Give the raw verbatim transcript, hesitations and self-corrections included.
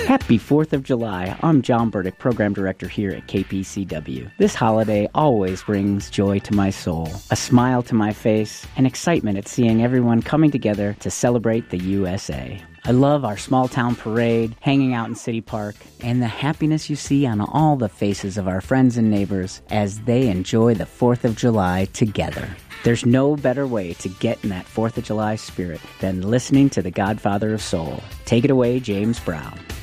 Happy fourth of July. I'm John Burdick, Program Director here at K P C W. This holiday always brings joy to my soul, a smile to my face, and excitement at seeing everyone coming together to celebrate the U S A. I love our small town parade, hanging out in City Park, and the happiness you see on all the faces of our friends and neighbors as they enjoy the fourth of July together. There's no better way to get in that fourth of July spirit than listening to the Godfather of Soul. Take it away, James Brown.